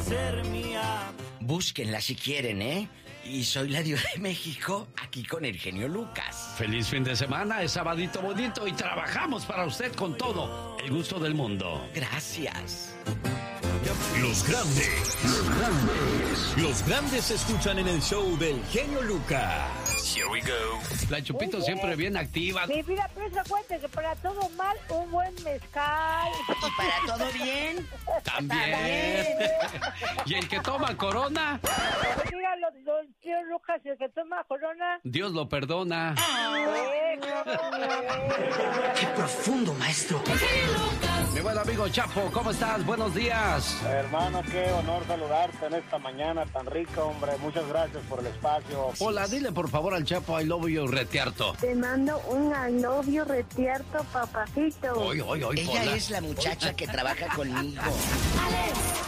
ser mía. Búsquenla si quieren, ¿eh? Y soy la Diva de México, aquí con el genio Lucas. Feliz fin de semana, es sabadito bonito y trabajamos para usted con todo el gusto del mundo. Gracias. Los grandes se escuchan en el show del genio Lucas. Here we go. La Chupito siempre bien activa. Mi vida, pero eso cuenta que para todo mal, un buen mezcal. ¿Y para todo bien? También. ¿Y el que toma corona? Mira, los tíos Lucas, el que toma corona. Dios lo perdona. ¡Qué profundo, maestro! Mi buen amigo Chapo, ¿cómo estás? Buenos días. Hermano, qué honor saludarte en esta mañana tan rica, hombre. Muchas gracias por el espacio. Hola, dile por favor al Chapo I love you retierto. Te mando un I love you retierto, papacito. Ella es la muchacha que trabaja conmigo. Alex,